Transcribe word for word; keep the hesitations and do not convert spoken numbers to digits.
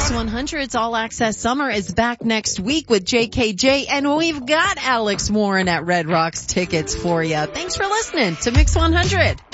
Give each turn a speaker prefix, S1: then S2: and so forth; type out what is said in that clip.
S1: Mix one hundred's All Access Summer is back next week with J K J, and we've got Alex Warren at Red Rocks tickets for you. Thanks for listening to Mix one hundred.